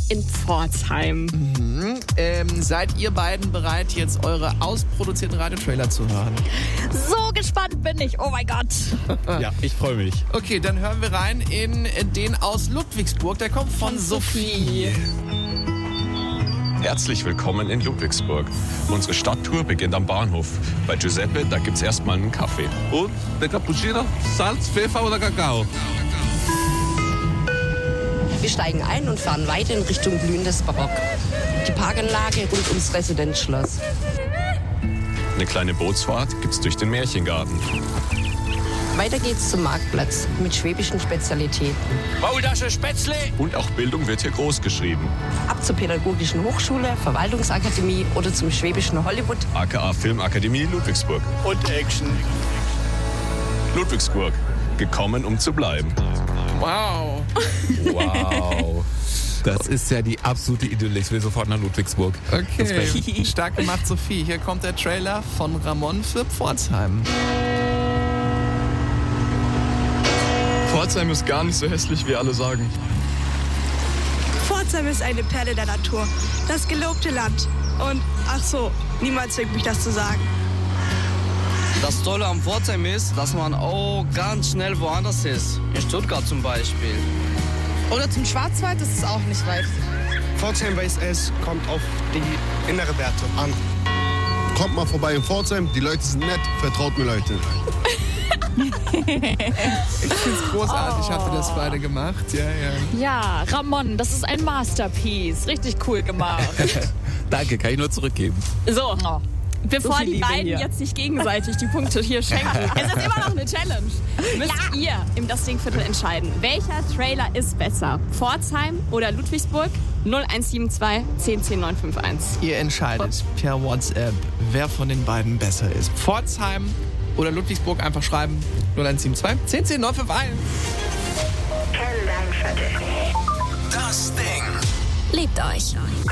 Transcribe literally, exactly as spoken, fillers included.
in Pforzheim. Mhm. Ähm, seid ihr beiden bereit, jetzt eure ausproduzierten Radiotrailer zu hören? So gespannt bin ich. Oh mein Gott. Ja, ich freue mich. Okay, dann hören wir rein in den aus Ludwigsburg. Der kommt von, von Sophie. Herzlich willkommen in Ludwigsburg. Unsere Stadttour beginnt am Bahnhof. Bei Giuseppe, da gibt's erstmal einen Kaffee. Und der Cappuccino? Salz, Pfeffer oder Kakao? Wir steigen ein und fahren weiter in Richtung blühendes Barock. Die Parkanlage rund ums Residenzschloss. Eine kleine Bootsfahrt gibt's durch den Märchengarten. Weiter geht's zum Marktplatz mit schwäbischen Spezialitäten. Maultasche Spätzle! Und auch Bildung wird hier groß geschrieben. Ab zur Pädagogischen Hochschule, Verwaltungsakademie oder zum schwäbischen Hollywood. aka Filmakademie Ludwigsburg. Und Action. Ludwigsburg. Gekommen, um zu bleiben. Wow. Wow. Das ist ja die absolute Idylle. Ich will sofort nach Ludwigsburg. Okay, stark gemacht, Sophie. Hier kommt der Trailer von Ramon für Pforzheim. Pforzheim ist gar nicht so hässlich, wie alle sagen. Pforzheim ist eine Perle der Natur, das gelobte Land. Und, ach so, niemand zwingt mich, das zu sagen. Das Tolle am Pforzheim ist, dass man auch ganz schnell woanders ist. In Stuttgart zum Beispiel. Oder zum Schwarzwald ist es auch nicht weit. Pforzheim weiß es, kommt auf die innere Werte an. Kommt mal vorbei in Pforzheim, die Leute sind nett, vertraut mir, Leute. Ich find's großartig, Oh. habt ihr das beide gemacht? Ja, ja. Ja, Ramon, das ist ein Masterpiece. Richtig cool gemacht. Danke, kann ich nur zurückgeben. So, bevor So viel die Liebe beiden hier. jetzt sich gegenseitig die Punkte hier schenken, es ist immer noch eine Challenge, müsst ihr im Das Ding-Viertel entscheiden. Welcher Trailer ist besser? Pforzheim oder Ludwigsburg? null eins sieben zwei, zehn zehn neun fünf eins. Ihr entscheidet per WhatsApp, wer von den beiden besser ist. Pforzheim oder Ludwigsburg, einfach schreiben. null eins sieben zwei, zehn zehn neun fünf eins. Das Ding. Liebt euch.